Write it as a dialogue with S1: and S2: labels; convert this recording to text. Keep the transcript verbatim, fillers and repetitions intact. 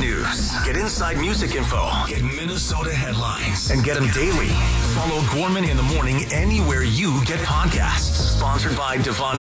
S1: news, get inside music info, get Minnesota headlines, and get them daily. Follow Gorman in the Morning anywhere you get podcasts. Sponsored by Devon.